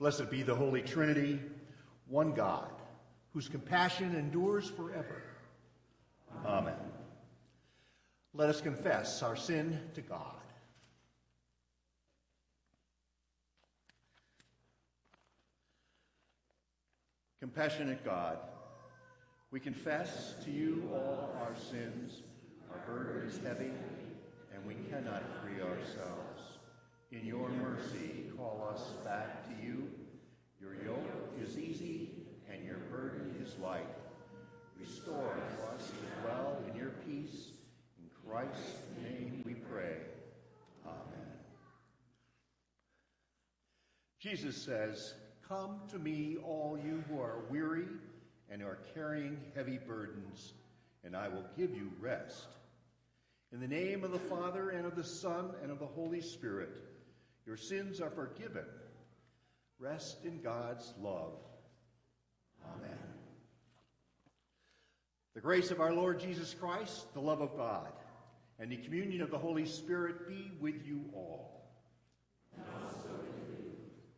Blessed be the Holy Trinity, one God, whose compassion endures forever. Amen. Let us confess our sin to God. Compassionate God, we confess to you all our sins. Our burden is heavy, and we cannot free ourselves. In your mercy, call us back to you. Your yoke is easy, and your burden is light. Restore us to dwell in your peace. In Christ's name we pray. Amen. Jesus says, "Come to me, all you who are weary and are carrying heavy burdens, and I will give you rest." In the name of the Father, and of the Son, and of the Holy Spirit, your sins are forgiven. Rest in God's love. Amen. The grace of our Lord Jesus Christ, the love of God, and the communion of the Holy Spirit be with you all.